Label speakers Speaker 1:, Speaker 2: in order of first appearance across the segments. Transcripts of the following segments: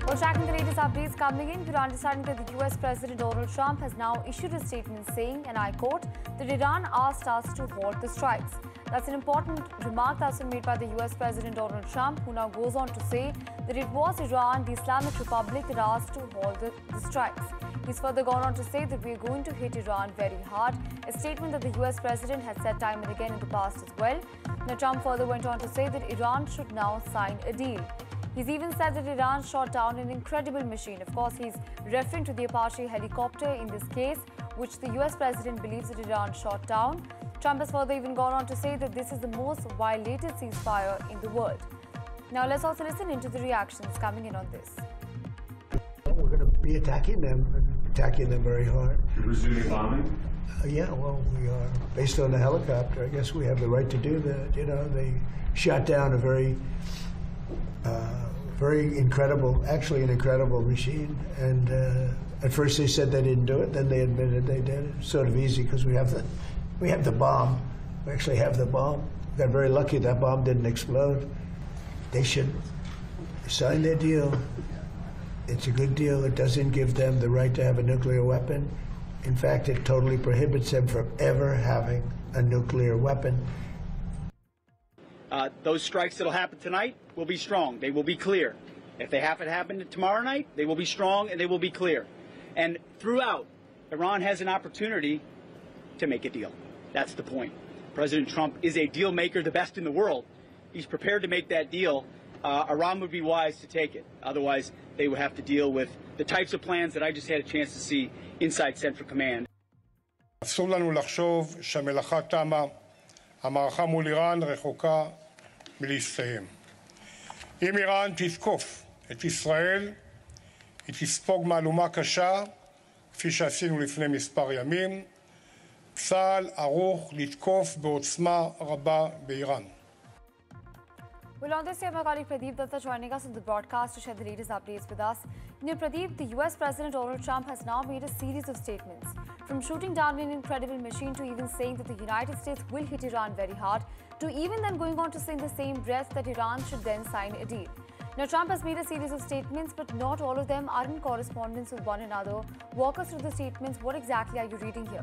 Speaker 1: Well, tracking the latest updates coming in, we're understanding that the US President Donald Trump has now issued a statement saying, and I quote, that Iran asked us to halt the strikes. That's an important remark that's been made by the US President Donald Trump, who now goes on to say that it was Iran, the Islamic Republic, that asked to halt the strikes. He's further gone on to say that we're going to hit Iran very hard, a statement that the US President has said time and again in the past as well. Now, Trump further went on to say that Iran should now sign a deal. He's even said that Iran shot down an incredible machine. Of course, he's referring to the Apache helicopter in this case, which the US President believes that Iran shot down. Trump has further even gone on to say that this is the most violated ceasefire in the world. Now, let's also listen into the reactions coming in on this.
Speaker 2: We're going to be attacking them very hard.
Speaker 3: Resuming bombing?
Speaker 2: Yeah, well, we are. Based on the helicopter, I guess we have the right to do that. You know, they shot down a very incredible, actually an incredible machine. And at first they said they didn't do it, then they admitted they did. It's sort of easy because we have the bomb. We actually have the bomb. We got very lucky that bomb didn't explode. They should sign their deal. It's a good deal. It doesn't give them the right to have a nuclear weapon. In fact, it totally prohibits them from ever having a nuclear weapon.
Speaker 4: Those strikes that'll happen tonight will be strong. They will be clear. If they happen to happen tomorrow night, they will be strong and they will be clear. And throughout, Iran has an opportunity to make a deal. That's the point. President Trump is a deal maker, the best in the world. He's prepared to make that deal. Iran would be wise to take it. Otherwise, they would have to deal with the types of plans that I just had a chance to see inside Central Command.
Speaker 5: אסור לנו לחשוב שהמלאכה תמה. המערכה מול איראן רחוקה מלהסתיים. אם איראן תתקוף את ישראל, היא תספוג מהלומה קשה, כפי שעשינו לפני מספר ימים. צה"ל ערוך לתקוף בעוצמה רבה באיראן.
Speaker 1: Well, on this, we have my colleague Pradeep Datta joining us on the broadcast to share the latest updates with us. You know, Pradeep, the US President Donald Trump has now made a series of statements, from shooting down an incredible machine to even saying that the United States will hit Iran very hard, to even then going on to say in the same breath that Iran should then sign a deal. Now, Trump has made a series of statements, but not all of them are in correspondence with one another. Walk us through the statements. What exactly are you reading here?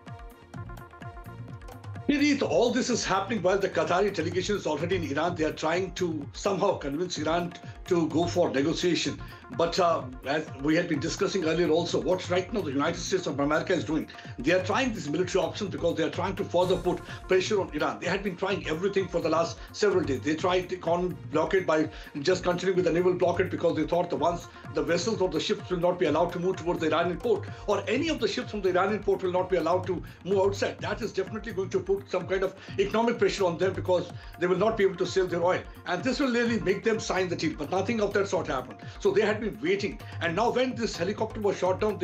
Speaker 6: All this is happening while the Qatari delegation is already in Iran. They are trying to somehow convince Iran to go for negotiation. But as we had been discussing earlier also, what right now the United States of America is doing, they are trying these military options because they are trying to further put pressure on Iran. They had been trying everything for the last several days. They tried the economic blockade by just continuing with the naval blockade because they thought the vessels or the ships will not be allowed to move towards the Iranian port, or any of the ships from the Iranian port will not be allowed to move outside. That is definitely going to put some kind of economic pressure on them because they will not be able to sell their oil. And this will really make them sign the deal. But nothing of that sort happened. So they had been waiting. And now when this helicopter was shot down,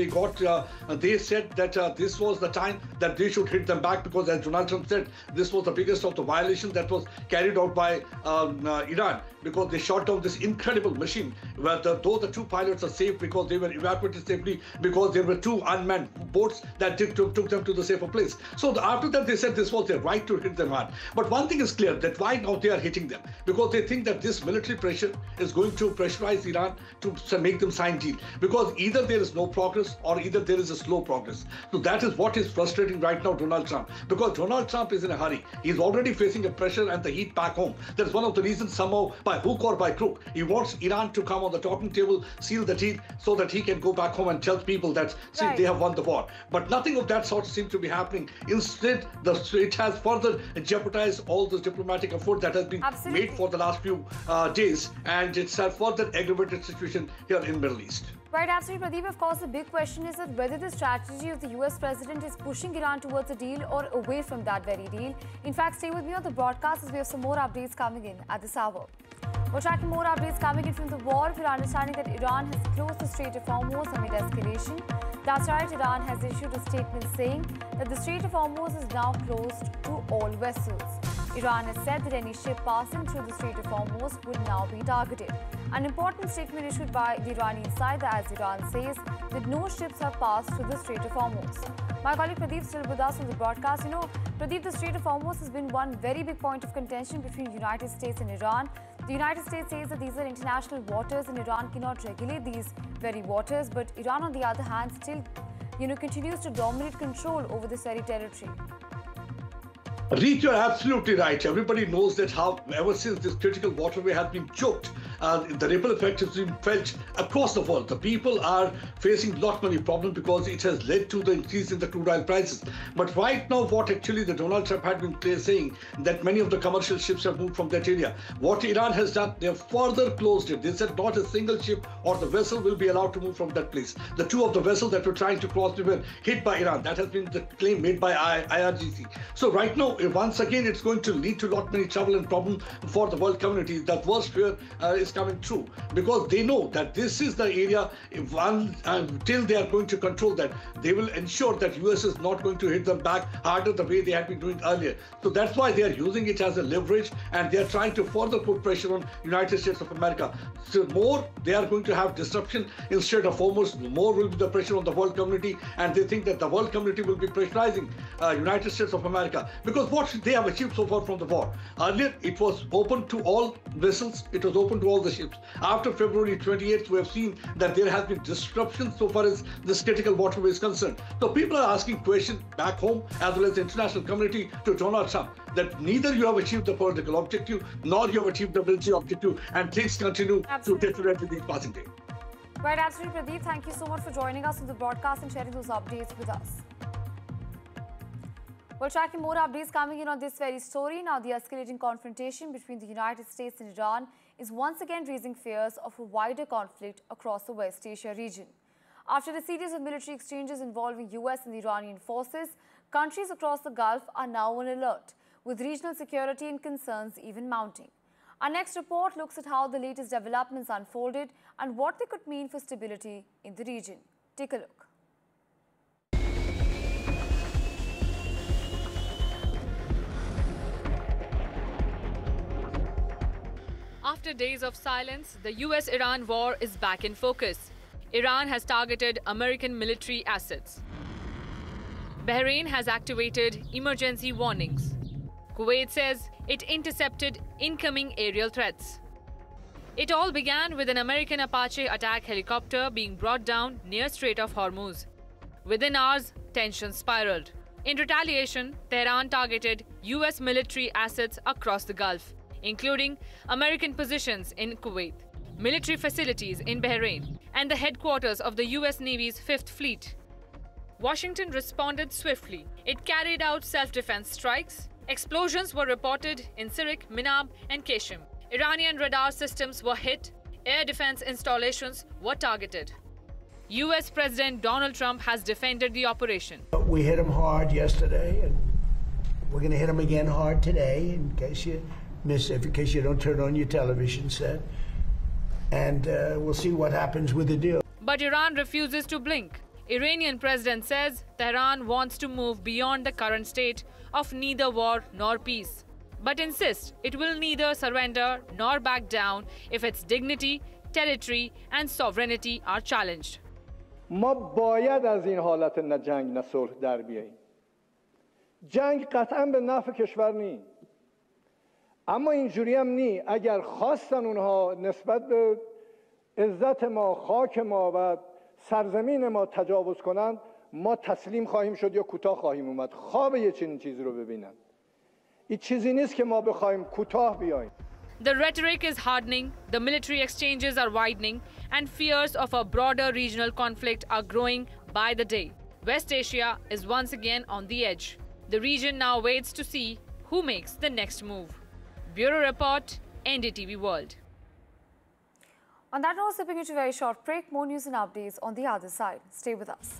Speaker 6: they said that this was the time that they should hit them back because, as Donald Trump said, this was the biggest of the violations that was carried out by Iran, because they shot down this incredible machine where though the two pilots are safe because they were evacuated safely because there were two unmanned boats that took them to the safer place. So after that, they said this was their right to hit them hard. But one thing is clear, that why now they are hitting them? Because they think that this military pressure is going to pressurize Iran to make them sign deal. Because either there is no progress or either there is a slow progress. So that is what is frustrating right now Donald Trump. Because Donald Trump is in a hurry. He's already facing a pressure and the heat back home. That is one of the reasons somehow, by hook or by crook, he wants Iran to come on the talking table, seal the deal, so that he can go back home and tell people that, see, they have won the war. But nothing of that sort seems to be happening. Instead, it has further jeopardized all the diplomatic effort that has been made for the last few days, and it's a further aggravated situation here in Middle East.
Speaker 1: Right, absolutely, Pradeep. Of course, the big question is that whether the strategy of the US president is pushing Iran towards a deal or away from that very deal. In fact, stay with me on the broadcast as we have some more updates coming in at this hour. We're tracking more updates coming in from the war. We're understanding that Iran has closed the Strait of Hormuz amid escalation. That's right, Iran has issued a statement saying that the Strait of Hormuz is now closed to all vessels. Iran has said that any ship passing through the Strait of Hormuz will now be targeted. An important statement issued by the Iranian side, as Iran says that no ships have passed through the Strait of Hormuz. My colleague Pradeep is still with us on the broadcast. You know, Pradeep, the Strait of Hormuz has been one very big point of contention between the United States and Iran. The United States says that these are international waters and Iran cannot regulate these very waters, but Iran, on the other hand, still continues to dominate control over this very territory.
Speaker 6: Reet, you're absolutely right. Everybody knows that how ever since this critical waterway has been choked, the ripple effect has been felt across the world. The people are facing a lot many problems because it has led to the increase in the crude oil prices. But right now, what actually the Donald Trump had been saying that many of the commercial ships have moved from that area. What Iran has done, they have further closed it. They said not a single ship or the vessel will be allowed to move from that place. The two of the vessels that were trying to cross were hit by Iran. That has been the claim made by IRGC. So right now, once again, it's going to lead to a lot many trouble and problem for the world community. That worst fear is coming true because they know that this is the area. Till they are going to control that, they will ensure that US is not going to hit them back harder the way they had been doing earlier. So that's why they are using it as a leverage, and they are trying to further put pressure on United States of America. So more they are going to have disruption instead of almost more will be the pressure on the world community, and they think that the world community will be pressurizing United States of America because what they have achieved so far from the war. Earlier, it was open to all vessels. It was open to all the ships. After February 28th, we have seen that there has been disruption so far as this critical waterway is concerned. So people are asking questions back home as well as the international community to Donald Trump that neither you have achieved the political objective nor you have achieved the military objective, and things continue to deteriorate with each passing day.
Speaker 1: Right, absolutely, Pradeep. Thank you so much for joining us on the broadcast and sharing those updates with us. We're tracking more updates coming in on this very story. Now, the escalating confrontation between the United States and Iran is once again raising fears of a wider conflict across the West Asia region. After a series of military exchanges involving US and Iranian forces, countries across the Gulf are now on alert, with regional security and concerns even mounting. Our next report looks at how the latest developments unfolded and what they could mean for stability in the region. Take a look.
Speaker 3: After days of silence, the US-Iran war is back in focus. Iran has targeted American military assets. Bahrain has activated emergency warnings. Kuwait says it intercepted incoming aerial threats. It all began with an American Apache attack helicopter being brought down near Strait of Hormuz. Within hours, tensions spiraled. In retaliation, Tehran targeted US military assets across the Gulf, including American positions in Kuwait, military facilities in Bahrain, and the headquarters of the US Navy's 5th Fleet. Washington responded swiftly. It carried out self-defense strikes. Explosions were reported in Sirik, Minab, and Qeshm. Iranian radar systems were hit. Air defense installations were targeted. US President Donald Trump has defended the operation.
Speaker 2: We hit them hard yesterday, and we're going to hit them again hard today in case you miss it, in case you don't turn on your television set. And we'll see what happens with the deal.
Speaker 3: But Iran refuses to blink. Iranian president says Tehran wants to move beyond the current state of neither war nor peace, but insists it will neither surrender nor back down if its dignity, territory and sovereignty are challenged.
Speaker 7: ما باید از این حالت نه جنگ نه صلح در بیاییم. جنگ قطعاً به نفع کشور نی. اما اینجوری هم نی. اگر خواستن اونها نسبت به عزت ما، خاک ما و سرزمین ما تجاوز کنند، ما تسلیم خواهیم شد یا کوتاه خواهیم اومد. خواب یه چنین چیزی رو ببینن. این چیزی نیست که ما بخوایم کوتاه بیاییم.
Speaker 3: The rhetoric is hardening, the military exchanges are widening, and fears of a broader regional conflict are growing by the day. West Asia is once again on the edge. The region now waits to see who makes the next move. Bureau Report, NDTV World.
Speaker 1: On that note, sipping into a very short break, more news and updates on the other side. Stay with us.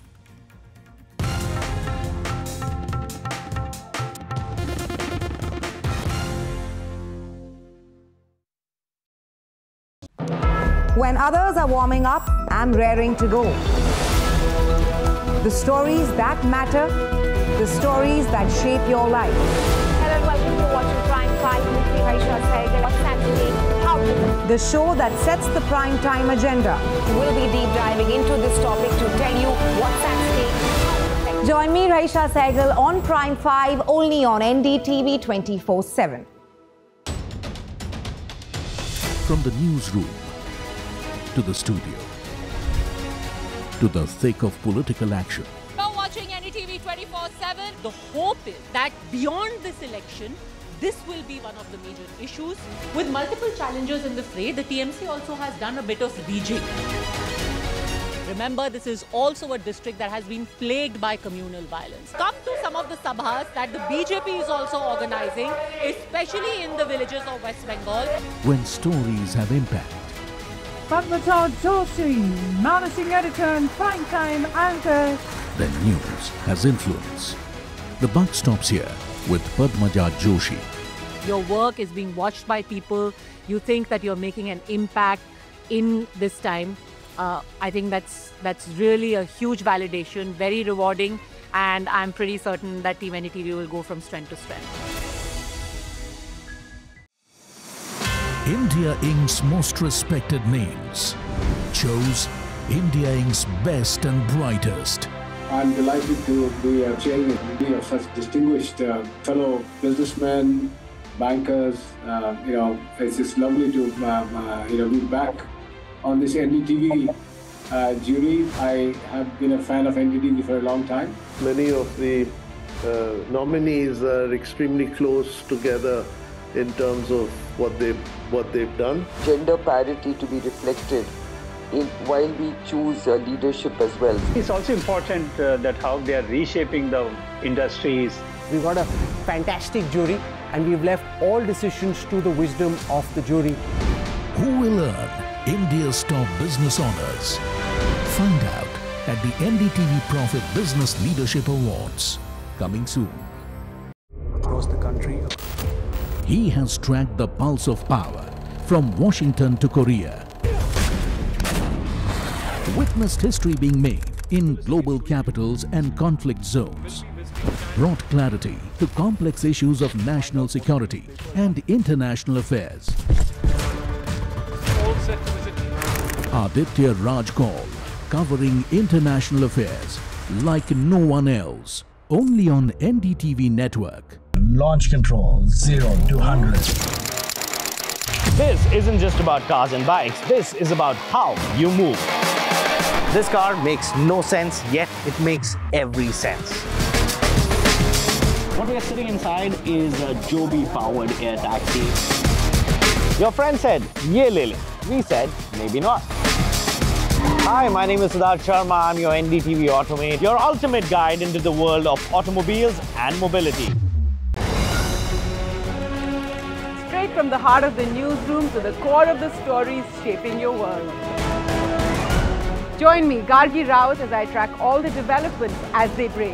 Speaker 8: When others are warming up, I'm raring to go. The stories that matter, the stories that shape your life.
Speaker 9: Hello and welcome to watching Prime 5 with me, Raisha Sehgal. What's happening? How to
Speaker 8: The show that sets the prime time agenda.
Speaker 9: We'll be deep diving into this topic to tell you what's at stake.
Speaker 8: Join me, Raisha Sehgal, on Prime 5, only on NDTV 24/7.
Speaker 10: From the newsroom to the studio to the thick of political action.
Speaker 11: Now watching NDTV 24/7. The hope is that beyond this election, this will be one of the major issues. With multiple challengers in the fray, the TMC also has done a bit of rejigging. Remember, this is also a district that has been plagued by communal violence. Come to some of the sabhas that the BJP is also organizing, especially in the villages of West Bengal.
Speaker 10: When stories have impact,
Speaker 12: Padmaja Joshi, managing editor and primetime anchor.
Speaker 10: then news has influence. The buck stops here with Padmaja Joshi.
Speaker 11: Your work is being watched by people. You think that you're making an impact in this time. I think that's really a huge validation, very rewarding, and I'm pretty certain that Team NDTV will go from strength to strength.
Speaker 10: India Inc.'s most respected names chose India Inc.'s best and brightest.
Speaker 13: I'm delighted to be chairing a meeting of such distinguished fellow businessmen, bankers. It's just lovely to be back on this NDTV jury. I have been a fan of NDTV for a long time.
Speaker 14: Many of the nominees are extremely close together in terms of what they've done.
Speaker 15: Gender parity to be reflected while we choose leadership as well.
Speaker 16: It's also important that how they are reshaping the industries.
Speaker 17: We've got a fantastic jury and we've left all decisions to the wisdom of the jury.
Speaker 10: Who will earn India's top business honors? Find out at the NDTV Profit Business Leadership Awards, coming soon.
Speaker 17: Across the country.
Speaker 10: He has tracked the pulse of power from Washington to Korea. Witnessed history being made in global capitals and conflict zones. Brought clarity to complex issues of national security and international affairs. Aditya Raj Kaul, covering international affairs like no one else. Only on NDTV network.
Speaker 18: Launch control 0 to 100.
Speaker 19: This isn't just about cars and bikes. This is about how you move. This car makes no sense, yet it makes every sense. What we are sitting inside is a Joby-powered air taxi. Your friend said, "Ye le le." We said, maybe not. Hi, my name is Siddharth Sharma. I'm your NDTV Automate, your ultimate guide into the world of automobiles and mobility.
Speaker 12: Straight from the heart of the newsroom to the core of the stories shaping your world. Join me, Gargi Raut, as I track all the developments as they break.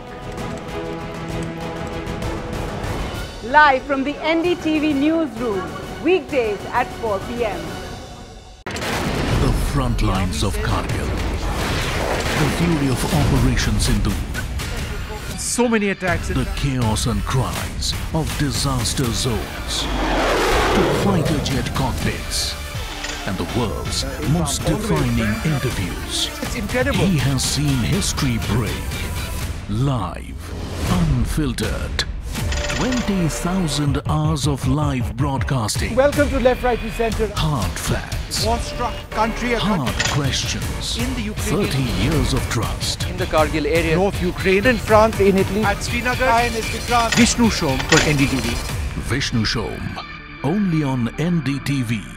Speaker 12: Live from the NDTV newsroom, weekdays at 4 p.m.
Speaker 10: The front lines of Kargil. The fury of Operation Sindoor.
Speaker 18: So many attacks.
Speaker 10: The chaos and cries of disaster zones. To fighter jet cockpits. And the world's most defining interviews.
Speaker 18: It's incredible.
Speaker 10: He has seen history break. Live. Unfiltered. 20,000 hours of live broadcasting.
Speaker 18: Welcome to Left, Right and Center.
Speaker 10: Hard facts.
Speaker 18: War-struck country.
Speaker 10: Hard questions.
Speaker 18: In the Ukraine.
Speaker 10: 30 years of trust.
Speaker 17: In the Kargil area.
Speaker 18: North Ukraine.
Speaker 17: In France, in Italy.
Speaker 18: At Srinagar. Vishnu Shom for NDTV.
Speaker 10: Vishnu Shom. Only on NDTV.